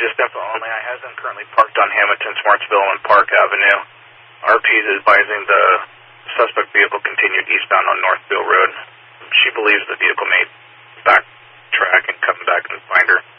just info only. I have them currently parked on Hamilton, Smartsville, and Park Avenue. RP is advising the suspect vehicle continued eastbound on Northville Road. She believes the vehicle may backtrack and come back and find her.